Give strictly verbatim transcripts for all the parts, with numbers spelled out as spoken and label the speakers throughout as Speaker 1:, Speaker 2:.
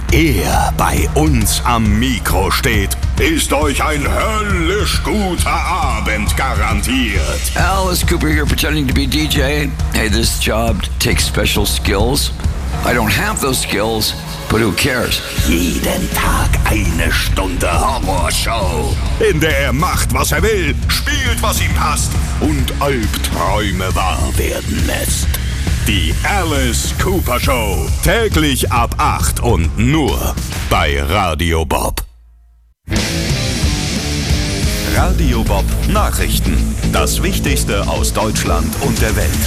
Speaker 1: er bei uns am Mikro steht, ist euch ein höllisch guter Abend garantiert.
Speaker 2: Alice Cooper here pretending to be D J. Hey, this job takes special skills. I don't have those skills, but who cares?
Speaker 1: Jeden Tag eine Stunde Horrorshow, in der er macht, was er will, spielt, was ihm passt und Albträume wahr werden lässt. Die Alice Cooper Show. Täglich ab acht und nur bei Radio Bob. Radio Bob Nachrichten. Das Wichtigste aus Deutschland und der Welt.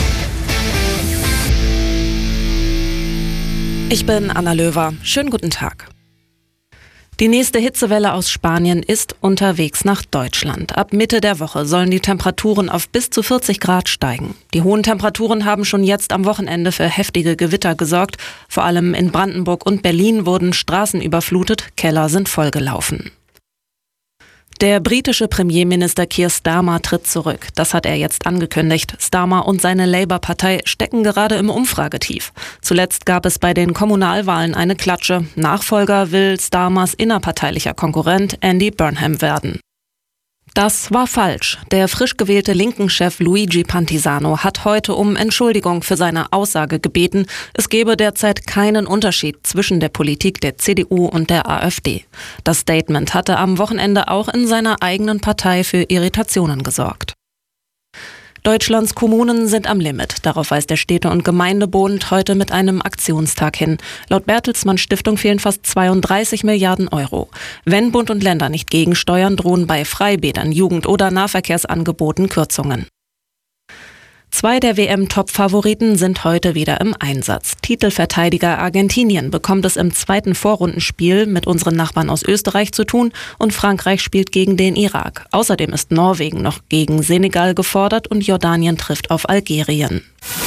Speaker 3: Ich bin Anna Löwer. Schönen guten Tag. Die nächste Hitzewelle aus Spanien ist unterwegs nach Deutschland. Ab Mitte der Woche sollen die Temperaturen auf bis zu vierzig Grad steigen. Die hohen Temperaturen haben schon jetzt am Wochenende für heftige Gewitter gesorgt. Vor allem in Brandenburg und Berlin wurden Straßen überflutet, Keller sind vollgelaufen. Der britische Premierminister Keir Starmer tritt zurück. Das hat er jetzt angekündigt. Starmer und seine Labour-Partei stecken gerade im Umfragetief. Zuletzt gab es bei den Kommunalwahlen eine Klatsche. Nachfolger will Starmers innerparteilicher Konkurrent Andy Burnham werden. Das war falsch. Der frisch gewählte Linken-Chef Luigi Pantisano hat heute um Entschuldigung für seine Aussage gebeten, es gebe derzeit keinen Unterschied zwischen der Politik der C D U und der AfD. Das Statement hatte am Wochenende auch in seiner eigenen Partei für Irritationen gesorgt. Deutschlands Kommunen sind am Limit. Darauf weist der Städte- und Gemeindebund heute mit einem Aktionstag hin. Laut Bertelsmann Stiftung fehlen fast zweiunddreißig Milliarden Euro. Wenn Bund und Länder nicht gegensteuern, drohen bei Freibädern, Jugend- oder Nahverkehrsangeboten Kürzungen. Zwei der W M-Top-Favoriten sind heute wieder im Einsatz. Titelverteidiger Argentinien bekommt es im zweiten Vorrundenspiel mit unseren Nachbarn aus Österreich zu tun und Frankreich spielt gegen den Irak. Außerdem ist Norwegen noch gegen Senegal gefordert und Jordanien trifft auf Algerien.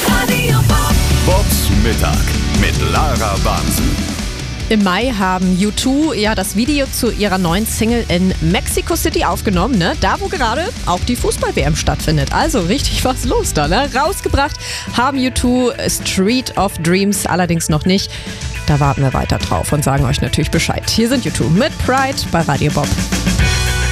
Speaker 1: Bobs Mittag mit Lara Bansen.
Speaker 4: Im Mai haben U zwei ja das Video zu ihrer neuen Single in Mexico City aufgenommen, ne? Da wo gerade auch die Fußball-W M stattfindet. Also richtig was los da, ne? Rausgebracht haben U zwei Street of Dreams allerdings noch nicht. Da warten wir weiter drauf und sagen euch natürlich Bescheid. Hier sind U zwei mit Pride bei Radio Bob.